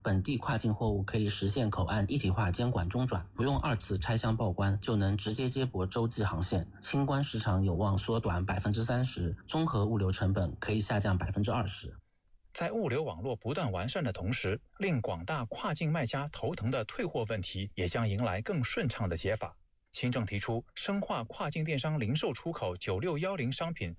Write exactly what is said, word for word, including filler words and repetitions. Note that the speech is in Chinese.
本地跨境货物可以实现口岸一体化监管中转，不用二次拆箱报关，就能直接接驳洲际航线，清关时长有望缩短 百分之三十， 综合物流成本可以下降 百分之二十。 在物流网络不断完善的同时，令广大跨境卖家头疼的退货问题也将迎来更顺畅的解法。新政提出深化跨境电商零售出口九六一零商品